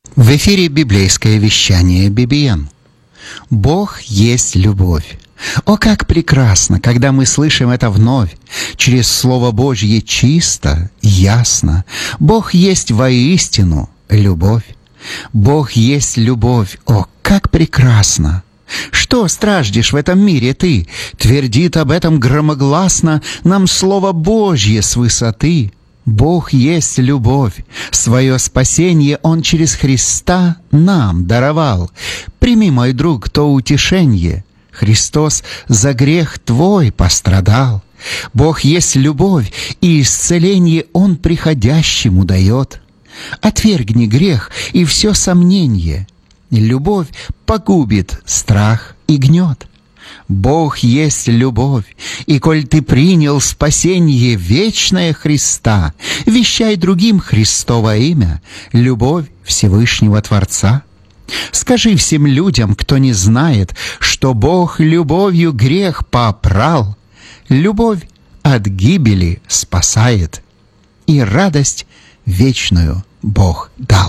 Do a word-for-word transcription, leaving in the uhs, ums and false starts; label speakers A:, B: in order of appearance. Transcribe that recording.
A: В эфире библейское вещание би би эм. Бог есть любовь. О, как прекрасно, когда мы слышим это вновь, через Слово Божье чисто, ясно. Бог есть воистину любовь. Бог есть любовь. О, как прекрасно! Что страждешь в этом мире ты? Твердит об этом громогласно нам Слово Божье с высоты. Бог есть любовь. Свое спасение Он через Христа нам даровал. Прими, мой друг, то утешенье. Христос за грех твой пострадал. Бог есть любовь, и исцеление Он приходящему дает. Отвергни грех и все сомнение. Любовь погубит страх и гнет. Бог есть любовь, и коль ты принял спасение вечное Христа, вещай другим Христово имя, любовь Всевышнего Творца. Скажи всем людям, кто не знает, что Бог любовью грех попрал. Любовь от гибели спасает, и радость вечную Бог дал.